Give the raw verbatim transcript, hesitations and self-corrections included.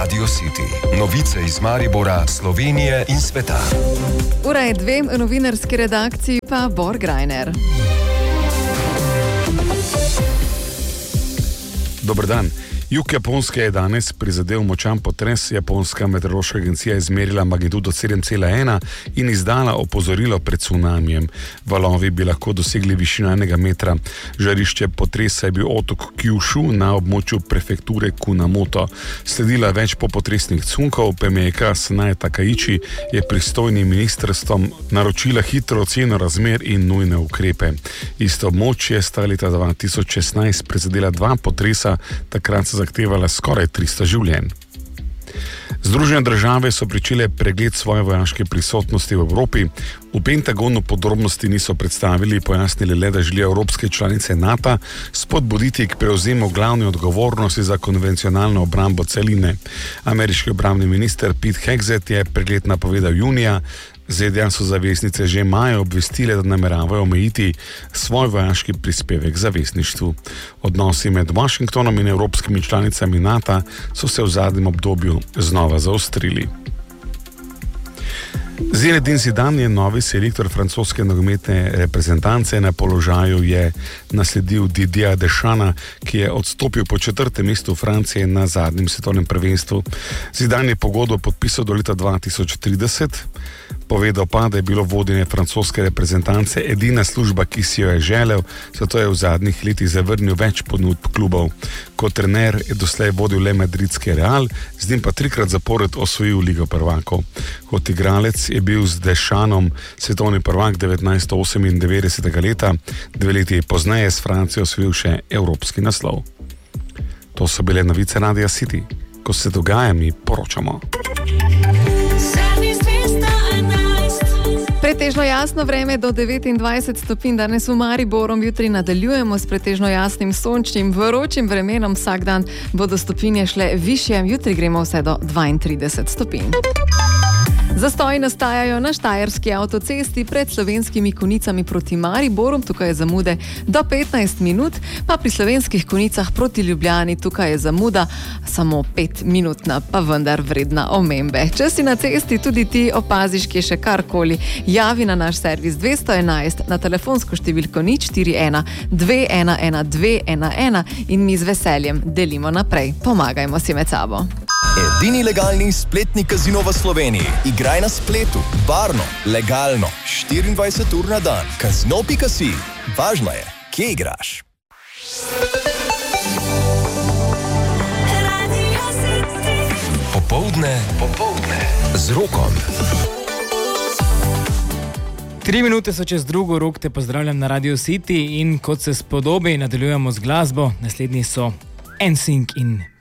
Radio City. Novice iz Maribora, Slovenije in sveta. Ura je dve, v novinarski redakciji pa Bor Grajner. Dober dan. Jug Japonske je danes prizadel močan potres. Japonska meteorološka agencija je izmerila magnitudo sedem cela ena in izdala opozorilo pred cunamijem. Valovi bi lahko dosegli višino enega metra. Žarišče potresa je bil otok Kyushu na območju prefekture Kunamoto. Sledila več popotresnih cunkov. Premijerka Sanae Takaichi je pristojnim ministrstvom naročila hitro oceno razmer in nujne ukrepe. Isto območje sta leta dva tisoč šestnajst prizadela dva potresa, takrat se zahtevala skoraj tristo življenj. Združene države so pričele pregled svoje vojaške prisotnosti v Evropi. V Pentagonu podrobnosti niso predstavili, pojasnili le, da želijo evropske članice NATO spodbuditi k prevzemu glavne odgovornosti za konvencionalno obrambo celine. Ameriški obrambni minister Pete Hegseth je pregled napovedal junija. Z D A so zaveznice že maja obvestile, da nameravajo omejiti svoj vojaški prispevek zavezništvu. Odnosi med Washingtonom in evropskimi članicami NATO so se v zadnjem obdobju znova zaostrili. Zinedine Zidane je novi selektor francoske nogometne reprezentance. Na položaju je nasledil Didiera Deschampa, ki je odstopil po četrtem mestu Francije na zadnjem svetovnem prvenstvu. Zidane je pogodbo podpisal do leta dva tisoč trideset. Povedal pa, da je bilo vodenje francoske reprezentance edina služba, ki si jo je želel, zato je v zadnjih letih zavrnil več ponudb klubov. Kot trener je doslej vodil le madridski Real, z njim pa trikrat zapored osvojil Ligo prvakov. Kot igralec je bil z Deschampom svetovni prvak devetnajststo osemindevetdesetega leta, dve leti pozneje s Francijo osvojil še evropski naslov. To so bile novice Radia City. Ko se dogaja, mi poročamo. Pretežno jasno vreme do devetindvajset stopinj danes v Mariboru, jutri nadaljujemo s pretežno jasnim, sončnim, vročim vremenom, vsak dan bodo stopinje šle višje, jutri gremo vse do dvaintrideset stopinj. Zastoji nastajajo na štajerski avtocesti pred Slovenskimi Konjicami proti Mariboru, tukaj je zamude do petnajst minut, pa pri Slovenskih Konjicah proti Ljubljani, tukaj je zamuda samo pet minutna, pa vendar vredna omembe. Če si na cesti tudi ti opaziš, ki je še karkoli, javi na naš servis dvesto enajst na telefonsko številko nič štiri ena dve ena ena dve ena ena in mi z veseljem delimo naprej. Pomagajmo si med sabo. Edini legalni spletni kazino v Sloveniji. Igraj na spletu, varno, legalno, štiriindvajset ur na dan. Kazino pika si. Važno je, kje igraš. Popoldne, popoldne z Rokom. Tri minute so čez drugo, Rok te pozdravljam na Radio City in kot se spodobi, nadaljujemo z glasbo. Naslednji so N Sync in